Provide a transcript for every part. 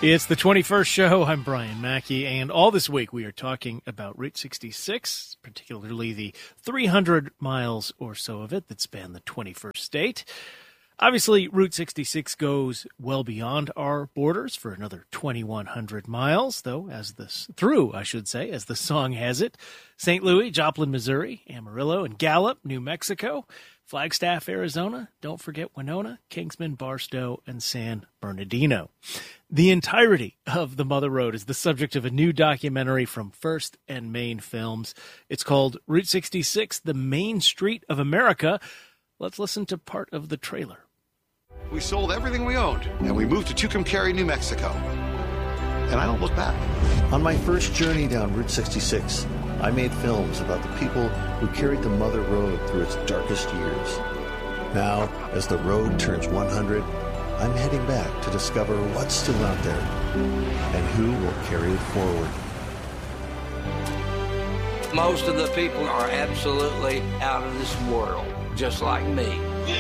It's the 21st show. I'm Brian Mackey, and all this week we are talking about Route 66, particularly the 300 miles or so of it that span the 21st state. Obviously, Route 66 goes well beyond our borders for another 2,100 miles, though, as the song has it. St. Louis, Joplin, Missouri, Amarillo, and Gallup, New Mexico, Flagstaff, Arizona, don't forget Winona, Kingsman, Barstow, and San Bernardino. The entirety of the Mother Road is the subject of a new documentary from First and Main Films. It's called Route 66, The Main Street of America. Let's listen to part of the trailer. We sold everything we owned, and we moved to Tucumcari, New Mexico. And I don't look back. On my first journey down Route 66, I made films about the people who carried the Mother Road through its darkest years. Now, as the road turns 100, I'm heading back to discover what's still out there and who will carry it forward. Most of the people are absolutely out of this world, just like me.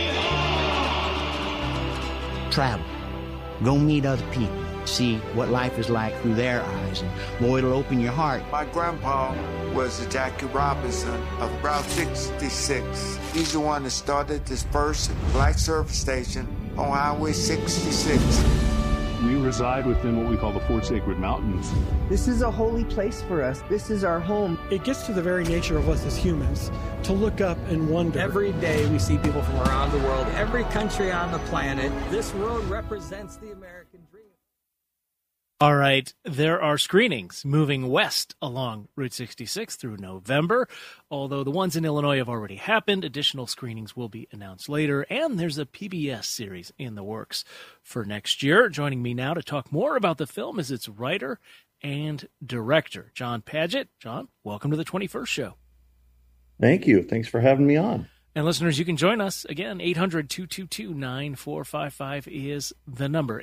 Travel. Go meet other people. See what life is like through their eyes, and boy, it'll open your heart. My grandpa was the Jackie Robinson of Route 66. He's the one that started this first black service station on Highway 66. We reside within what we call the Four Sacred Mountains. This is a holy place for us. This is our home. It gets to the very nature of us as humans to look up and wonder. Every day we see people from around the world, every country on the planet. This road represents the American dream. All right, there are screenings moving west along Route 66 through November. Although the ones in Illinois have already happened, additional screenings will be announced later, and there's a PBS series in the works for next year. Joining me now to talk more about the film is its writer and director, John Padgett. John, welcome to the 21st show. Thank you. Thanks for having me on. And listeners, you can join us. Again, 800-222-9455 is the number.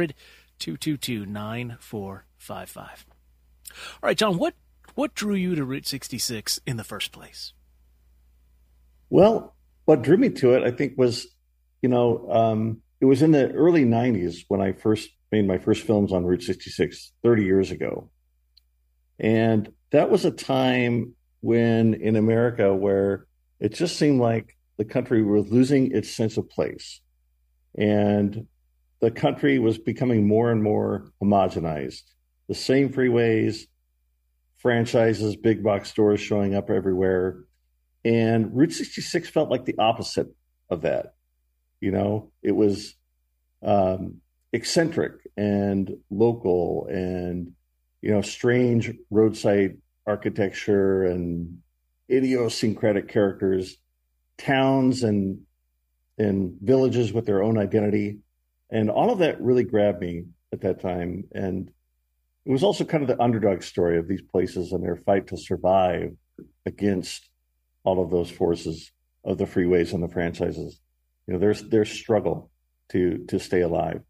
800-222-9455. All right, John, what drew you to Route 66 in the first place? Well, what drew me to it, I think, was, it was in the early 90s when I first made my first films on Route 66, 30 years ago. And that was a time when in America where it just seemed like the country was losing its sense of place. And the country was becoming more and more homogenized. The same freeways, franchises, big box stores showing up everywhere. And Route 66 felt like the opposite of that. It was eccentric and local and, strange roadside architecture and idiosyncratic characters, towns and villages with their own identity. And all of that really grabbed me at that time. And it was also kind of the underdog story of these places and their fight to survive against all of those forces of the freeways and the franchises. Their struggle to stay alive.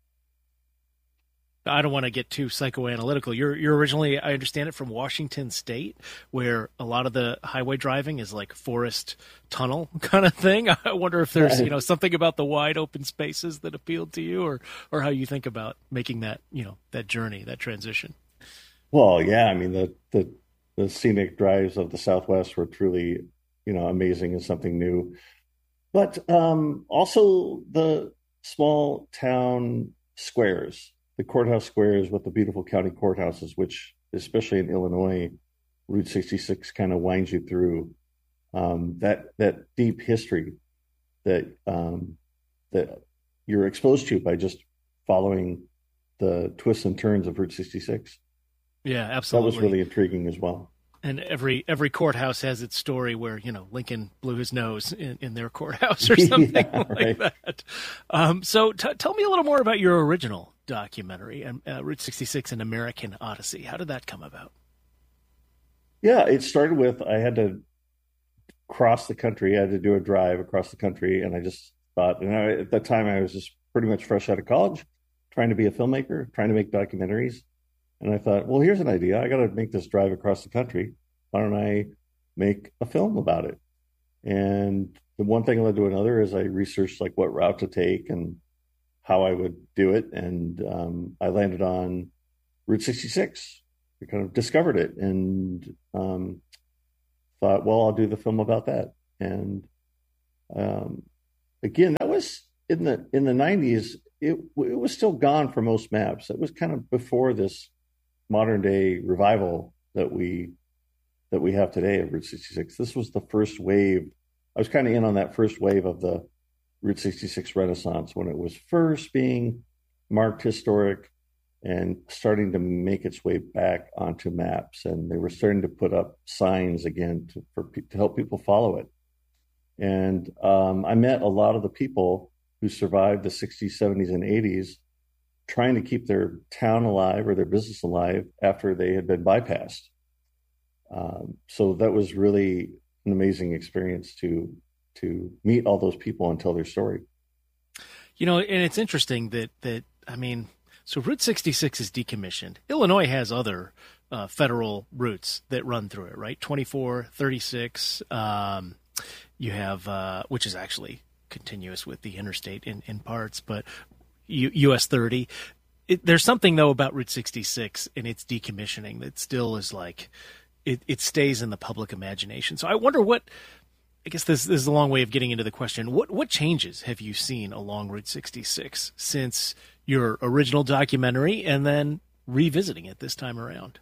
I don't want to get too psychoanalytical. You're originally, I understand it, from Washington State, where a lot of the highway driving is like forest tunnel kind of thing. I wonder if there's, something about the wide open spaces that appealed to you, or how you think about making that, that journey, that transition. Well, yeah, I mean, the scenic drives of the Southwest were truly, amazing and something new. But also the small town squares, the courthouse squares with the beautiful county courthouses, which, especially in Illinois, Route 66 kind of winds you through that deep history that you're exposed to by just following the twists and turns of Route 66. Yeah, absolutely. That was really intriguing as well. And every courthouse has its story where, Lincoln blew his nose in their courthouse or something like that. So tell me a little more about your original documentary, Route 66, An American Odyssey. How did that come about? Yeah, it started with I had to cross the country. I had to do a drive across the country. And I just thought, at that time, I was just pretty much fresh out of college, trying to be a filmmaker, trying to make documentaries. And I thought, well, here's an idea. I got to make this drive across the country. Why don't I make a film about it? And the one thing led to another as I researched like what route to take and how I would do it. And I landed on Route 66. We kind of discovered it and thought, well, I'll do the film about that. And again, that was in the 90s. It was still gone for most maps. It was kind of before this modern day revival that we have today of Route 66. This was the first wave. I was kind of in on that first wave of the Route 66 Renaissance when it was first being marked historic and starting to make its way back onto maps. And they were starting to put up signs again to help people follow it. And I met a lot of the people who survived the 60s, 70s, and 80s trying to keep their town alive or their business alive after they had been bypassed. So that was really an amazing experience to meet all those people and tell their story. You know, and it's interesting that I mean, so Route 66 is decommissioned. Illinois has other federal routes that run through it, right? 24, 36. You have, which is actually continuous with the interstate in parts, but US 30. There's something, though, about Route 66 and its decommissioning that still is like, it stays in the public imagination. So I wonder I guess this is a long way of getting into the question. What changes have you seen along Route 66 since your original documentary and then revisiting it this time around?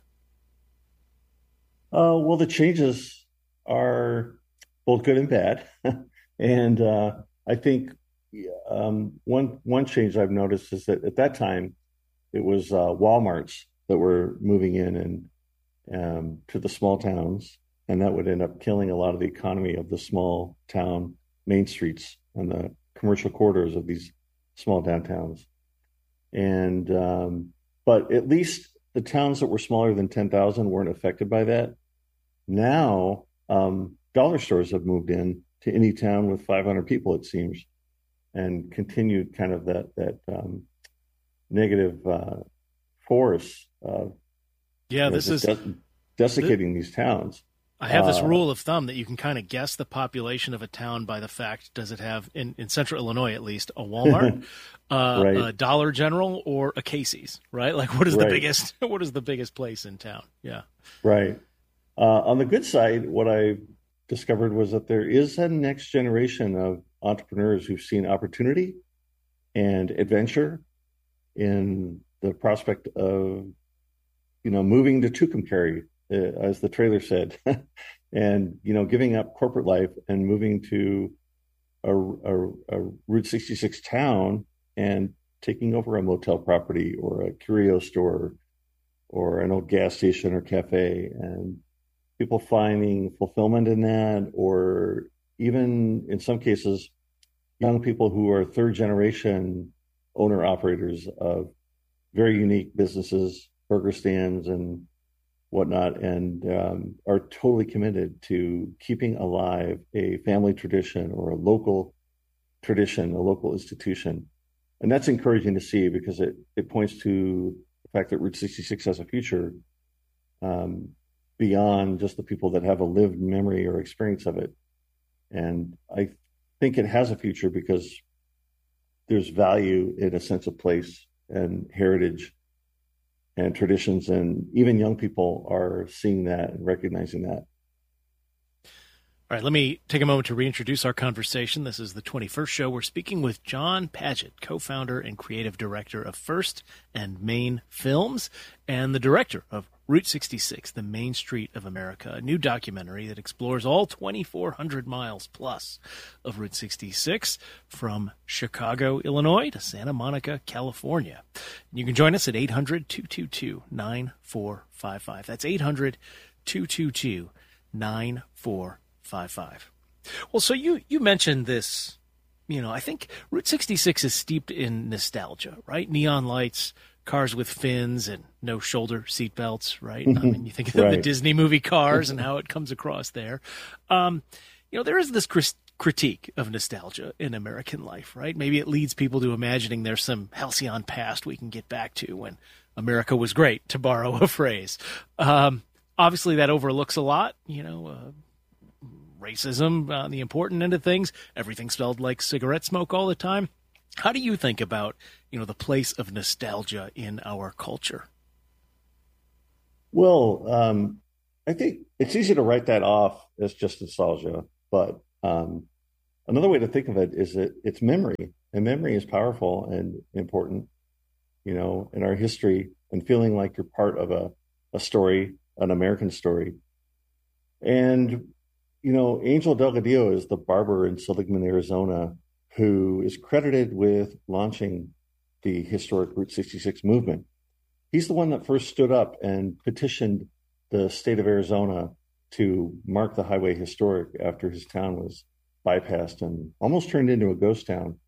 Well, the changes are both good and bad. And I think one change I've noticed is that at that time, it was Walmarts that were moving in and to the small towns. And that would end up killing a lot of the economy of the small town main streets and the commercial corridors of these small downtowns. And but at least the towns that were smaller than 10,000 weren't affected by that. Now, dollar stores have moved in to any town with 500 people, it seems, and continued kind of that negative force of this is desiccating these towns. I have this rule of thumb that you can kind of guess the population of a town by the fact, does it have, in central Illinois at least, a Walmart, right, a Dollar General, or a Casey's, right? Like what is the biggest place in town? Yeah. Right. On the good side, what I discovered was that there is a next generation of entrepreneurs who've seen opportunity and adventure in the prospect of, moving to Tucumcari, as the trailer said, and, giving up corporate life and moving to a Route 66 town and taking over a motel property or a curio store or an old gas station or cafe, and people finding fulfillment in that, or even in some cases, young people who are third generation owner operators of very unique businesses, burger stands and whatnot, and are totally committed to keeping alive a family tradition or a local tradition, a local institution. And that's encouraging to see because it points to the fact that Route 66 has a future beyond just the people that have a lived memory or experience of it. And I think it has a future because there's value in a sense of place and heritage and traditions, and even young people are seeing that and recognizing that. All right, let me take a moment to reintroduce our conversation. This is the 21st show. We're speaking with John Padgett, co-founder and creative director of First and Main Films, and the director of Route 66, The Main Street of America, a new documentary that explores all 2,400 miles plus of Route 66 from Chicago, Illinois to Santa Monica, California. You can join us at 800-222-9455. That's 800-222-9455. Well, so you mentioned this, I think Route 66 is steeped in nostalgia, right? Neon lights, cars with fins and no shoulder seat belts, right? I mean, you think of the Disney movie Cars and how it comes across there. There is this critique of nostalgia in American life, right? Maybe it leads people to imagining there's some halcyon past we can get back to when America was great, to borrow a phrase. Obviously, that overlooks a lot, racism on the important end of things. Everything smelled like cigarette smoke all the time. How do you think about, the place of nostalgia in our culture? Well, I think it's easy to write that off as just nostalgia, but another way to think of it is that it's memory, and memory is powerful and important, in our history, and feeling like you're part of a story, an American story. And, Angel Delgadillo is the barber in Seligman, Arizona, who is credited with launching the historic Route 66 movement. He's the one that first stood up and petitioned the state of Arizona to mark the highway historic after his town was bypassed and almost turned into a ghost town.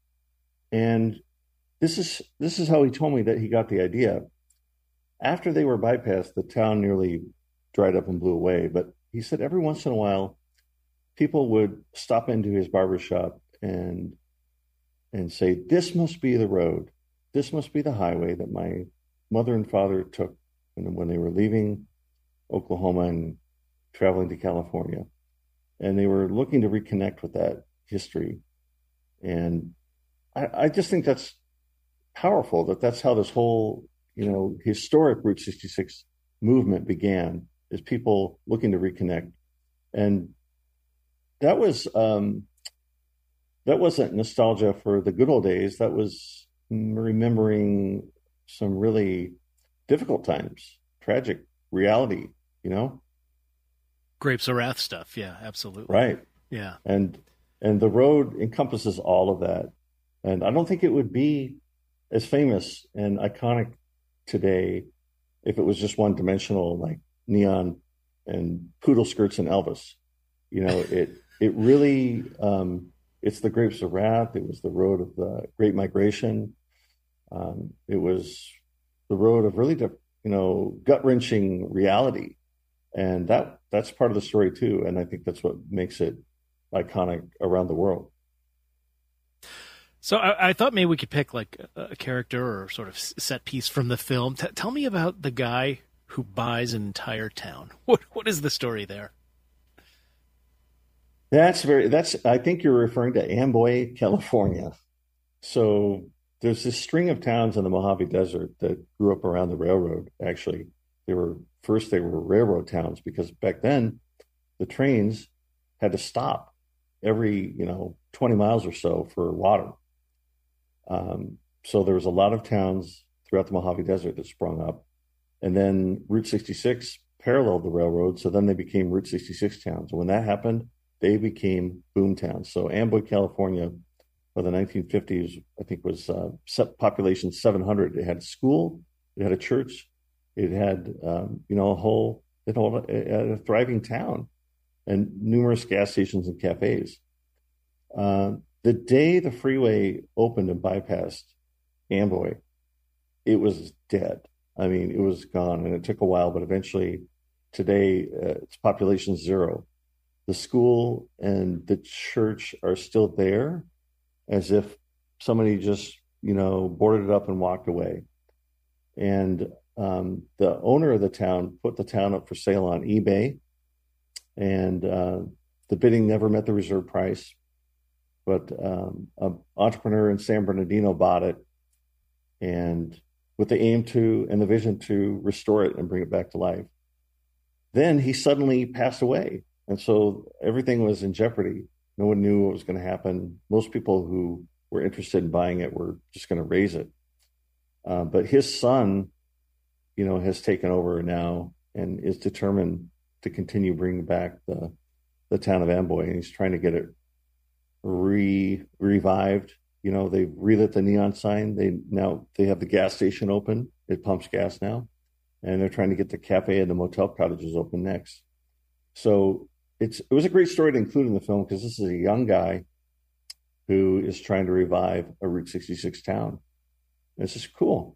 And this is how he told me that he got the idea. After they were bypassed, the town nearly dried up and blew away. But he said every once in a while, people would stop into his barbershop and say, "This must be the road. This must be the highway that my mother and father took when they were leaving Oklahoma and traveling to California." And they were looking to reconnect with that history. And I just think that's powerful, that's how this whole, historic Route 66 movement began, is people looking to reconnect. And that wasn't nostalgia for the good old days. That was remembering some really difficult times, tragic reality, Grapes of Wrath stuff. Yeah, absolutely. Right. Yeah. And the road encompasses all of that. And I don't think it would be as famous and iconic today if it was just one dimensional, like neon and poodle skirts and Elvis. It really, it's the Grapes of Wrath. It was the road of the Great Migration. It was the road of really, gut-wrenching reality. And that's part of the story too. And I think that's what makes it iconic around the world. So I thought maybe we could pick like a character or sort of set piece from the film. Tell me about the guy who buys an entire town. What is the story there? I think you're referring to Amboy, California. So there's this string of towns in the Mojave Desert that grew up around the railroad. Actually, they were railroad towns because back then the trains had to stop every 20 miles or so for water. So there was a lot of towns throughout the Mojave Desert that sprung up, and then Route 66 paralleled the railroad. So then they became Route 66 towns. And when that happened, they became boom towns. So Amboy, California, by the 1950s, I think was population 700. It had a school, it had a church, it had a thriving town, and numerous gas stations and cafes. The day the freeway opened and bypassed Amboy, it was dead. I mean, it was gone, and it took a while, but eventually today its population is 0. The school and the church are still there, as if somebody just, boarded it up and walked away. And the owner of the town put the town up for sale on eBay, and the bidding never met the reserve price. But an entrepreneur in San Bernardino bought it, and with the aim to and the vision to restore it and bring it back to life. Then he suddenly passed away, and so everything was in jeopardy. No one knew what was going to happen. Most people who were interested in buying it were just going to raise it. But his son, has taken over now and is determined to continue bringing back the town of Amboy, and he's trying to get it revived. They've relit the neon sign. They have the gas station open. It pumps gas now, and they're trying to get the cafe and the motel cottages open next. So it was a great story to include in the film because this is a young guy who is trying to revive a Route 66 town. This is cool.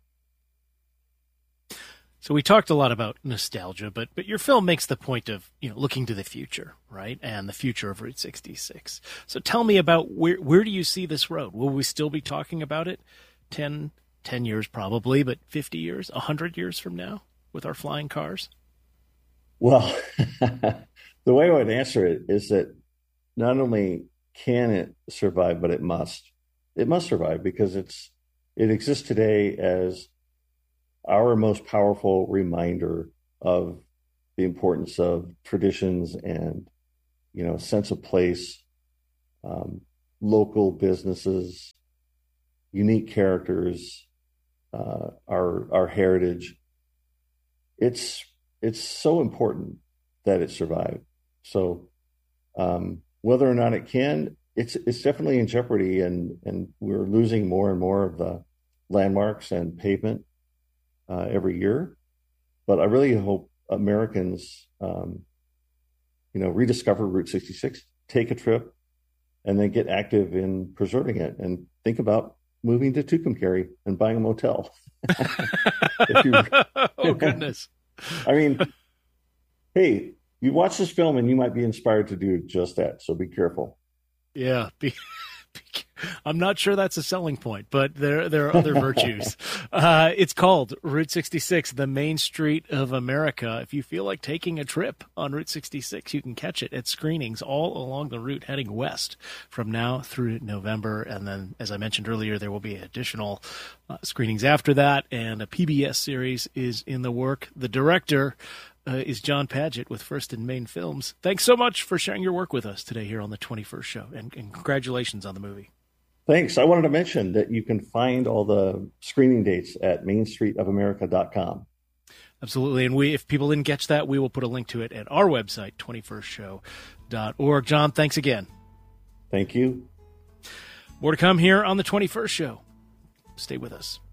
So we talked a lot about nostalgia, but your film makes the point of, looking to the future, right? And the future of Route 66. So tell me about where do you see this road? Will we still be talking about it 10 years probably, but 50 years, 100 years from now with our flying cars? Well, the way I would answer it is that not only can it survive, but it must. It must survive because it exists today as our most powerful reminder of the importance of traditions and, sense of place, local businesses, unique characters, our heritage. It's so important that it survive. So whether or not it can, it's definitely in jeopardy, and we're losing more and more of the landmarks and pavement every year. But I really hope Americans, rediscover Route 66, take a trip, and then get active in preserving it, and think about moving to Tucumcari and buying a motel. Oh, goodness. I mean, hey, you watch this film and you might be inspired to do just that. So be careful. Yeah. I'm not sure that's a selling point, but there are other virtues. It's called Route 66, the Main Street of America. If you feel like taking a trip on Route 66, you can catch it at screenings all along the route heading west from now through November. And then, as I mentioned earlier, there will be additional screenings after that, and a PBS series is in the work. The director is John Padgett with First and Main Films. Thanks so much for sharing your work with us today here on the 21st Show, and congratulations on the movie. Thanks. I wanted to mention that you can find all the screening dates at mainstreetofamerica.com. Absolutely. And if people didn't catch that, we will put a link to it at our website, 21stshow.org. John, thanks again. Thank you. More to come here on the 21st Show. Stay with us.